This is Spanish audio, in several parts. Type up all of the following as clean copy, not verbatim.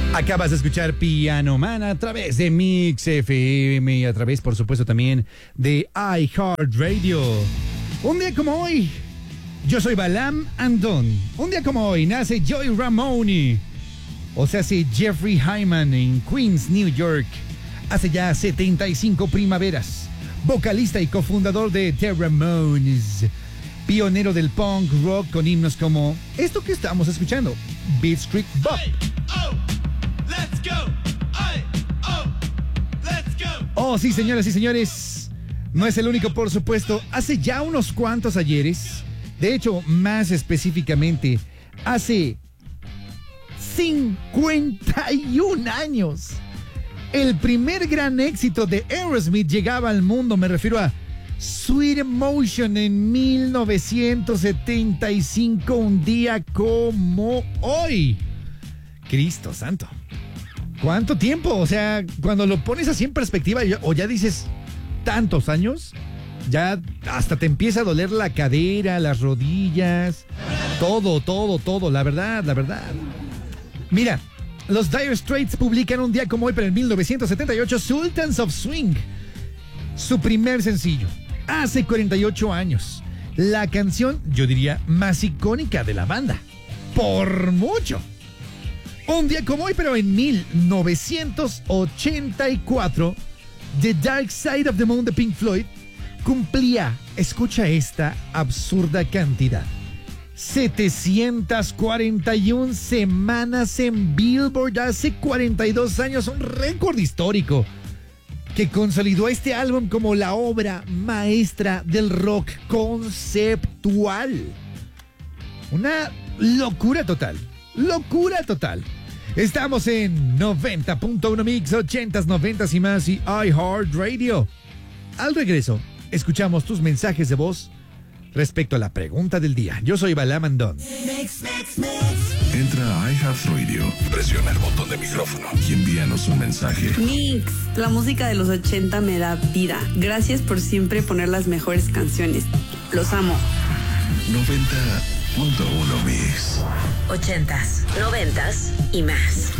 Acabas de escuchar Piano Man a través de Mix FM y a través, por supuesto, también de iHeartRadio. Un día como hoy, yo soy Balam Andón. Un día como hoy nace Joey Ramone. O sea, hace Jeffrey Hyman en Queens, New York. Hace ya 75 primaveras. Vocalista y cofundador de The Ramones. Pionero del punk rock con himnos como esto que estamos escuchando, Beat Street Bop. Hey, oh, let's go. Hey, oh, let's go. Oh, sí, señoras y señores. No es el único, por supuesto. Hace ya unos cuantos ayeres, de hecho, más específicamente, hace 51 años, el primer gran éxito de Aerosmith llegaba al mundo. Me refiero a Sweet Emotion en 1975, un día como hoy. Cristo santo. ¿Cuánto tiempo? O sea, cuando lo pones así en perspectiva, o ya dices tantos años, ya hasta te empieza a doler la cadera, las rodillas, todo, la verdad. Mira, los Dire Straits publican un día como hoy, pero en 1978, Sultans of Swing, su primer sencillo. Hace 48 años, la canción, yo diría, más icónica de la banda. Por mucho. Un día como hoy, pero en 1984, The Dark Side of the Moon de Pink Floyd cumplía, escucha esta absurda cantidad, 741 semanas en Billboard. Hace 42 años, un récord histórico que consolidó este álbum como la obra maestra del rock conceptual. Una locura total. Estamos en 90.1 Mix, 80s, 90s y más y iHeartRadio. Al regreso, escuchamos tus mensajes de voz respecto a la pregunta del día. Yo soy Balam Andón. Entra a iHeartRadio, presiona el botón de micrófono y envíanos un mensaje. Mix, la música de los 80 me da vida. Gracias por siempre poner las mejores canciones. Los amo. 90.1 Mix. 80s, 90s y más.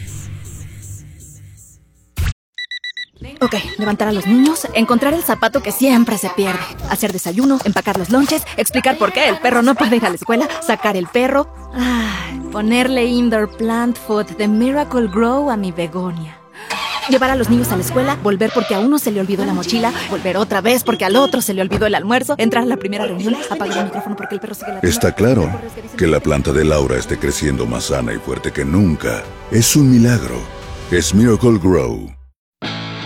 Ok, levantar a los niños, encontrar el zapato que siempre se pierde, hacer desayuno, empacar los lonches, explicar por qué el perro no puede ir a la escuela, sacar el perro, ponerle indoor plant food de Miracle Grow a mi begonia. Llevar a los niños a la escuela, volver porque a uno se le olvidó la mochila, volver otra vez porque al otro se le olvidó el almuerzo, entrar a la primera reunión, apagar el micrófono porque el perro sigue ladrando. Está claro que la planta de Laura esté creciendo más sana y fuerte que nunca. Es un milagro. Es Miracle Grow.